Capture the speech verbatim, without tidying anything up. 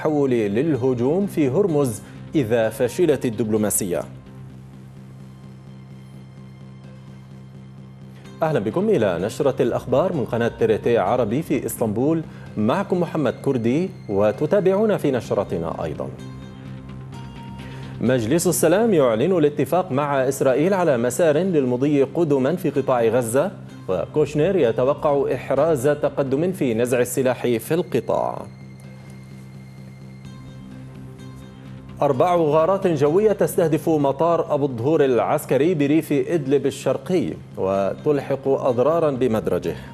التحول للهجوم في هرمز إذا فشلت الدبلوماسية. أهلا بكم إلى نشرة الأخبار من قناة تريتي عربي في إسطنبول. معكم محمد كردي، وتتابعون في نشرتنا أيضا. مجلس السلام يعلن الاتفاق مع إسرائيل على مسار للمضي قدما في قطاع غزة، وكوشنير يتوقع إحراز تقدم في نزع السلاح في القطاع. أربع غارات جوية تستهدف مطار أبو الظهور العسكري بريف إدلب الشرقي وتلحق أضرارا بمدرجه.